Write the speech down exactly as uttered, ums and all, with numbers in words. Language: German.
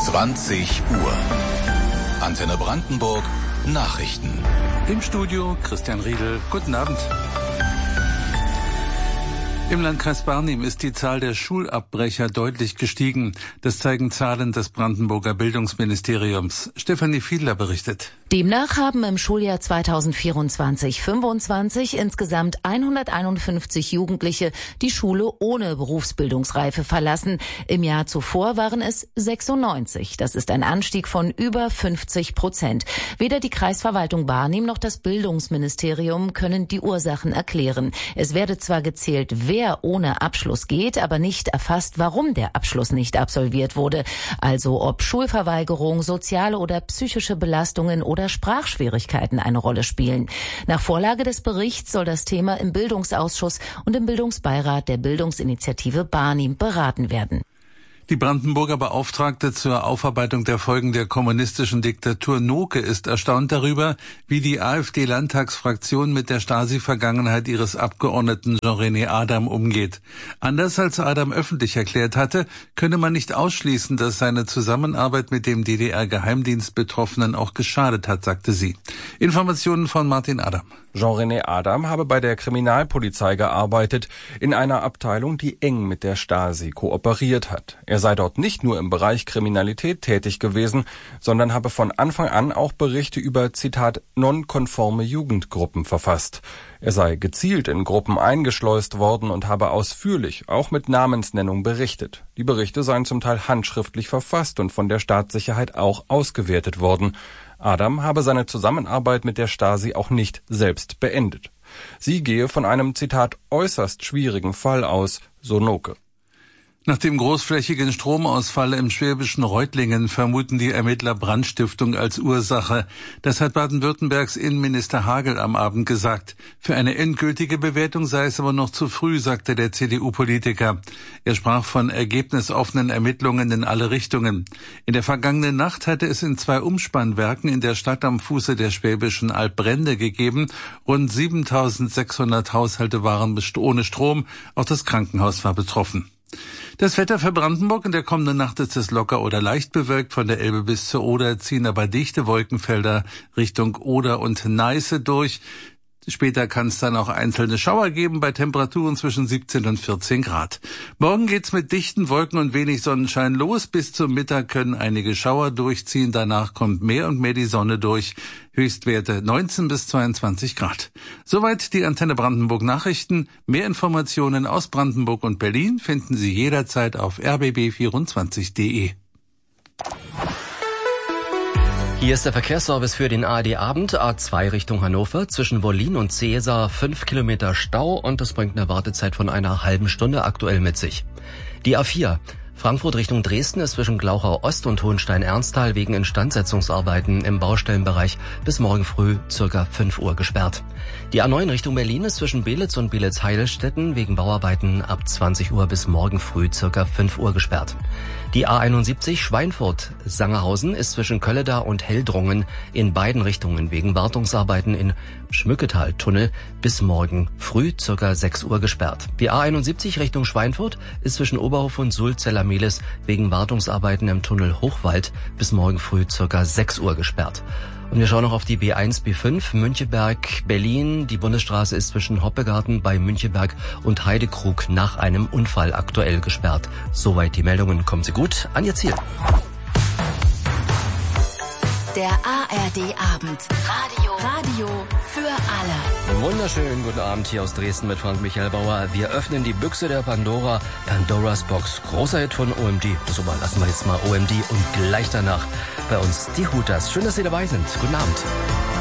zwanzig Uhr. Antenne Brandenburg Nachrichten. Im Studio Christian Riedel. Guten Abend. Im Landkreis Barnim ist die Zahl der Schulabbrecher deutlich gestiegen. Das zeigen Zahlen des Brandenburger Bildungsministeriums. Stefanie Fiedler berichtet. Demnach haben im Schuljahr zweitausendvierundzwanzig fünfundzwanzig insgesamt hunderteinundfünfzig Jugendliche die Schule ohne Berufsbildungsreife verlassen. Im Jahr zuvor waren es sechsundneunzig. Das ist ein Anstieg von über fünfzig Prozent. Weder die Kreisverwaltung Barnim noch das Bildungsministerium können die Ursachen erklären. Es werde zwar gezählt, wer ohne Abschluss geht, aber nicht erfasst, warum der Abschluss nicht absolviert wurde. Also ob Schulverweigerung, soziale oder psychische Belastungen oder Sprachschwierigkeiten eine Rolle spielen. Nach Vorlage des Berichts soll das Thema im Bildungsausschuss und im Bildungsbeirat der Bildungsinitiative Barnim beraten werden. Die Brandenburger Beauftragte zur Aufarbeitung der Folgen der kommunistischen Diktatur Noke ist erstaunt darüber, wie die AfD-Landtagsfraktion mit der Stasi-Vergangenheit ihres Abgeordneten Jean-René Adam umgeht. Anders als Adam öffentlich erklärt hatte, könne man nicht ausschließen, dass seine Zusammenarbeit mit dem D D R-Geheimdienst-Betroffenen auch geschadet hat, sagte sie. Informationen von Martin Adam. Jean-René Adam habe bei der Kriminalpolizei gearbeitet, in einer Abteilung, die eng mit der Stasi kooperiert hat. Er sei dort nicht nur im Bereich Kriminalität tätig gewesen, sondern habe von Anfang an auch Berichte über, Zitat, nonkonforme Jugendgruppen verfasst. Er sei gezielt in Gruppen eingeschleust worden und habe ausführlich, auch mit Namensnennung, berichtet. Die Berichte seien zum Teil handschriftlich verfasst und von der Staatssicherheit auch ausgewertet worden. Adam habe seine Zusammenarbeit mit der Stasi auch nicht selbst beendet. Sie gehe von einem, Zitat, äußerst schwierigen Fall aus, so Noke. Nach dem großflächigen Stromausfall im schwäbischen Reutlingen vermuten die Ermittler Brandstiftung als Ursache. Das hat Baden-Württembergs Innenminister Hagel am Abend gesagt. Für eine endgültige Bewertung sei es aber noch zu früh, sagte der C D U-Politiker. Er sprach von ergebnisoffenen Ermittlungen in alle Richtungen. In der vergangenen Nacht hatte es in zwei Umspannwerken in der Stadt am Fuße der Schwäbischen Alb Brände gegeben. Rund siebentausendsechshundert Haushalte waren ohne Strom. Auch das Krankenhaus war betroffen. Das Wetter für Brandenburg: in der kommenden Nacht ist es locker oder leicht bewölkt. Von der Elbe bis zur Oder ziehen aber dichte Wolkenfelder Richtung Oder und Neiße durch. Später kann es dann auch einzelne Schauer geben bei Temperaturen zwischen siebzehn und vierzehn Grad. Morgen geht's mit dichten Wolken und wenig Sonnenschein los. Bis zum Mittag können einige Schauer durchziehen. Danach kommt mehr und mehr die Sonne durch. Höchstwerte neunzehn bis zweiundzwanzig Grad. Soweit die Antenne Brandenburg Nachrichten. Mehr Informationen aus Brandenburg und Berlin finden Sie jederzeit auf r b b vierundzwanzig punkt d e. Hier ist der Verkehrsservice für den A R D Abend. A zwei Richtung Hannover, zwischen Wollin und Cäsar, fünf Kilometer Stau und das bringt eine Wartezeit von einer halben Stunde aktuell mit sich. Die A vier, Frankfurt Richtung Dresden, ist zwischen Glauchau Ost und Hohenstein-Ernsthal wegen Instandsetzungsarbeiten im Baustellenbereich bis morgen früh circa fünf Uhr gesperrt. Die A neun Richtung Berlin ist zwischen Belitz und Belitz-Heilstätten wegen Bauarbeiten ab zwanzig Uhr bis morgen früh circa fünf Uhr gesperrt. Die A einundsiebzig Schweinfurt-Sangerhausen ist zwischen Kölleda und Heldrungen in beiden Richtungen wegen Wartungsarbeiten in Schmücketal-Tunnel bis morgen früh circa sechs Uhr gesperrt. Die A einundsiebzig Richtung Schweinfurt ist zwischen Oberhof und Sulzeller-Mehlis wegen Wartungsarbeiten im Tunnel Hochwald bis morgen früh circa sechs Uhr gesperrt. Und wir schauen noch auf die B eins, B fünf, Müncheberg, Berlin. Die Bundesstraße ist zwischen Hoppegarten bei Müncheberg und Heidekrug nach einem Unfall aktuell gesperrt. Soweit die Meldungen. Kommen Sie gut an Ihr Ziel. Der A R D-Abend. Radio. Radio für alle. Wunderschönen guten Abend hier aus Dresden mit Frank-Michael Bauer. Wir öffnen die Büchse der Pandora, Pandoras Box. Großer Hit von O M D. Super, lassen wir jetzt mal O M D und gleich danach bei uns die Hooters. Schön, dass Sie dabei sind. Guten Abend.